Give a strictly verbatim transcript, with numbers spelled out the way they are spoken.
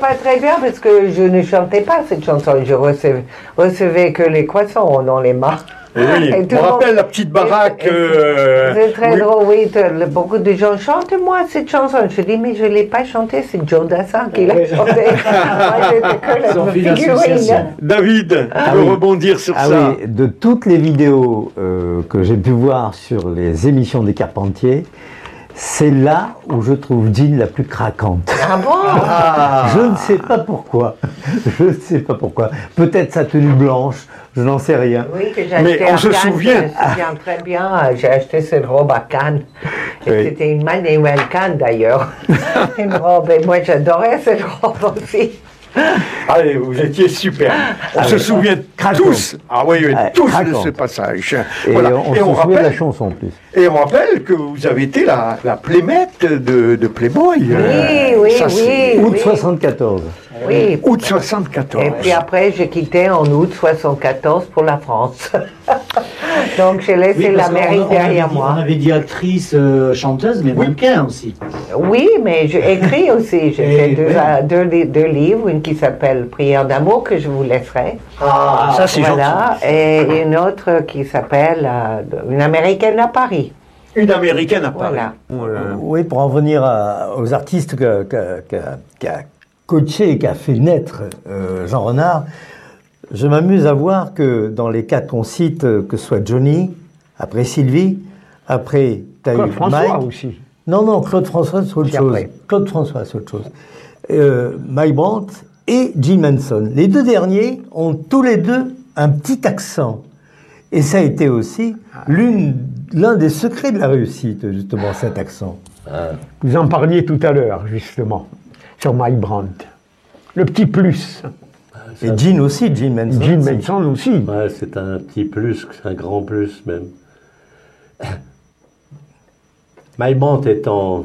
pas très bien parce que je ne chantais pas cette chanson. Je recevais, recevais que les croissants dans les mains. Oui, on rappelle la petite baraque. Euh, c'est très oui. drôle, oui. Beaucoup de gens chantent moi cette chanson. Je dis, mais je ne l'ai pas chantée, c'est Joe Dassin qui l'a chantée. Moi, j'étais que la figurine. David, ah on peut oui. rebondir sur ah ça. Oui, de toutes les vidéos euh, que j'ai pu voir sur les émissions des Carpentiers, c'est là où je trouve Jean la plus craquante. Ah bon? Ah. Je ne sais pas pourquoi. Je ne sais pas pourquoi. Peut-être sa tenue blanche, je n'en sais rien. Oui, que j'ai Mais acheté on à se Cannes, souvient. Je me souviens très bien. J'ai acheté cette robe à Cannes. Et Oui. c'était une Manuel Cannes d'ailleurs. Une robe. Et moi, j'adorais cette robe aussi. Allez, vous étiez super. On ah se oui. souvient Craquant. tous, ah oui, oui Ah, tous craquant. de ce passage. Et Voilà. on Et se on souvient de la rappelle, chanson en plus. et on rappelle que vous avez été la, la plémette de, de Playboy. Oui, Euh, oui, ça, c'est oui. Août soixante-quatorze. Oui. Août soixante-quatorze. Et puis après, j'ai quitté en août soixante-quatorze pour la France. Donc j'ai laissé Oui, parce l'Amérique qu'on- on avait derrière dit- moi. On avait dit actrice, euh, chanteuse, mais mannequin aussi. Oui, mais j'ai écrit aussi. J'ai Et- fait deux, oui. euh, deux, li- deux livres, une qui s'appelle Prière d'amour, que je vous laisserai. Ah, ça c'est Voilà, gentil. et une autre qui s'appelle euh, Une Américaine à Paris. Une américaine à Paris. Voilà. Euh, Oui, pour en venir à- aux artistes que- que- que- qu'a coaché et qu'a fait naître euh, Jean Renard, je m'amuse à voir que dans les quatre qu'on cite, euh, que ce soit Johnny, après Sylvie, après t'as eu Claude François Mike. aussi. Non, non, Claude François, c'est autre C'est chose. après. Claude François, c'est autre chose. Euh, Mike Brandt et Jim Henson. Les deux derniers ont tous les deux un petit accent. Et ça a été aussi l'une, l'un des secrets de la réussite, justement, cet accent. Vous en parliez tout à l'heure, justement, sur Mike Brandt. Le petit plus. Et Gene aussi, Jim Henson. Jim aussi. Henson aussi. Ouais, c'est un petit plus, un grand plus même. Mike Brandt étant